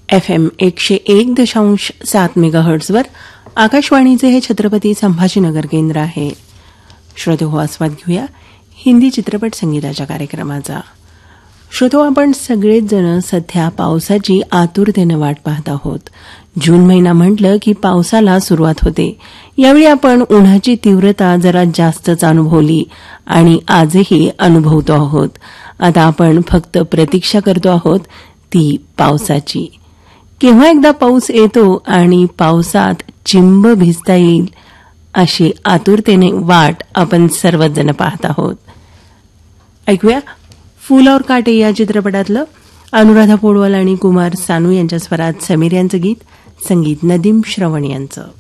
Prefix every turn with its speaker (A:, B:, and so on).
A: FM 101.7 मेगाहर्ट्झवर आकाशवाणीचे हे छत्रपती संभाजीनगर केंद्र आहे. श्रोतेहो, आस्वाद घेऊया हिंदी चित्रपट संगीताच्या कार्यक्रमाचा. श्रोतो, आपण सगळेच जण सध्या पावसाची आतुरतेनं वाट पाहत आहोत. जून महिना म्हटलं की पावसाला सुरुवात होते. यावेळी आपण उन्हाची तीव्रता जरा जास्तच अनुभवली आणि आजही अनुभवतो आहोत. आता आपण फक्त प्रतीक्षा करतो आहोत ती पावसाची. केव्हा एकदा पाऊस येतो आणि पावसात चिंब भिजता येईल अशी आतुरतेने वाट आपण सर्वच जण पाहत आहोत. ऐकूया फूल और काटे या चित्रपटातलं अनुराधा पौडवाल आणि कुमार सानू यांच्या स्वरात समीर यांचं गीत, संगीत नदीम श्रवण यांचं.